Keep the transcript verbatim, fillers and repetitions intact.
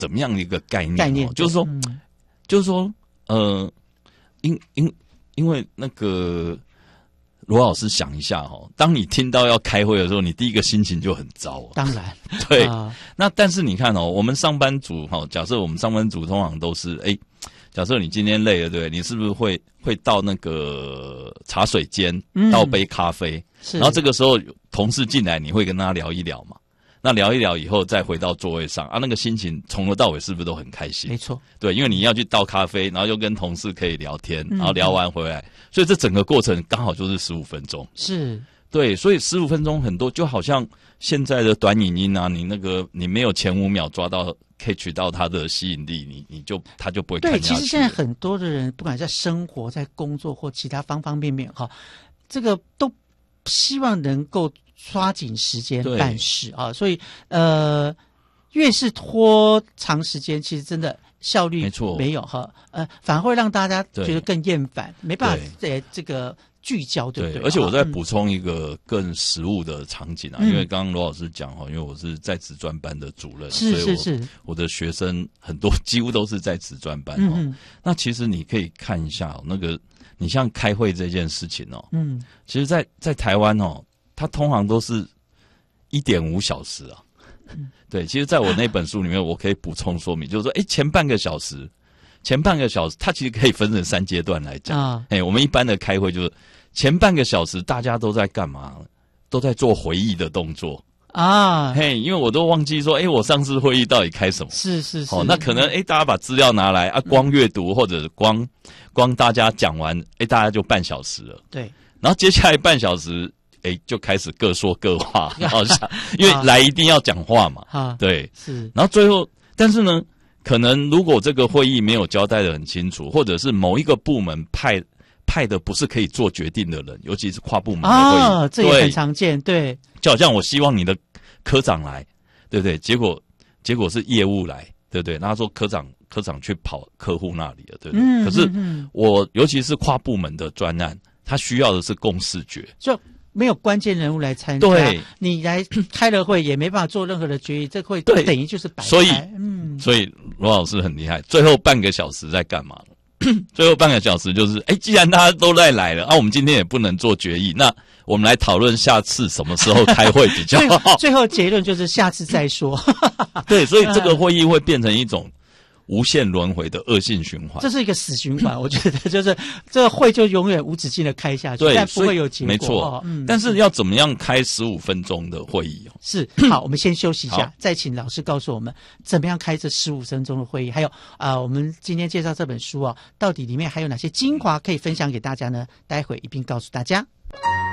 怎么样的一个概念？ 概念就是说， 嗯、 就是说，呃，因因因为那个罗老师想一下哦，当你听到要开会的时候，你第一个心情就很糟。 当然， 对。 啊、 那但是你看哦，我们上班族哈，假设我们上班族通常都是哎。假设你今天累了，对不对？你是不是会会到那个茶水间倒杯咖啡？嗯、然后这个时候同事进来，你会跟他聊一聊嘛？那聊一聊以后，再回到座位上啊，那个心情从头到尾是不是都很开心？ 没错， 对，因为你要去倒咖啡，然后又跟同事可以聊天，然后聊完回来，嗯、所以这整个过程刚好就是十五分钟。 是。 对，所以十五分钟很多，就好像现在的短影音啊，你那个你没有前五秒抓到 catch 到它的吸引力，你你就它就不会看下去。 对，其实现在很多的人，不管在生活、在工作或其他方方面面，哈，这个都希望能够抓紧时间办事啊。所以呃，越是拖长时间，其实真的效率没错没有哈，呃，反而会让大家觉得更厌烦，没办法在这个。聚焦对不对？ 对，而且我再补充一个更实务的场景啊，嗯、因为刚刚罗老师讲哈，因为我是在职专班的主任， 是是是， 所以我我的学生很多几乎都是在职专班哦。嗯、那其实你可以看一下那个，你像开会这件事情哦，嗯，其实在在台湾哦，它通常都是一点五小时啊。嗯、对，其实在我那本书里面，我可以补充说明，就是说，哎，前半个小时。前半个小时，它其实可以分成三阶段来讲。啊，哎，我们一般的开会就是前半个小时大家都在干嘛？都在做回忆的动作啊。嘿，因为我都忘记说，哎，我上次会议到底开什么？ 是是是。 哦，那可能哎，大家把资料拿来啊，光阅读或者光光大家讲完，哎，大家就半小时了。 对。 然后接下来半小时，哎，就开始各说各话，好像因为来一定要讲话嘛。啊，对。是。然后最后，但是呢？可能如果这个会议没有交代得很清楚，或者是某一个部门派派的不是可以做决定的人，尤其是跨部门的会议， 啊，这也很常见，对。 就好像我希望你的科长来，对不对？结果结果是业务来，对不对？那他说科长科长去跑客户那里了，对不对？嗯、可是我尤其是跨部门的专案，他需要的是共识决。 就没有关键人物来参加，对，你来开了会也没办法做任何的决议，这会等于就是白开。 所以，嗯，所以罗老师很厉害。最后半个小时在干嘛？最后半个小时就是，哎，既然大家都在来了，啊，我们今天也不能做决议，那我们来讨论下次什么时候开会比较好。 最后结论就是下次再说。 对，所以这个会议会变成一种无限轮回的恶性循环， 这是一个死循环。我觉得就是这个会就永远无止境的开下去，但不会有结果。 没错，哦嗯、但是要怎么样开十五分钟的会议哦？ 是好，我们先休息一下，再请老师告诉我们怎么样开这十五分钟的会议，还有啊、呃，我们今天介绍这本书啊，到底里面还有哪些精华可以分享给大家呢？待会一并告诉大家。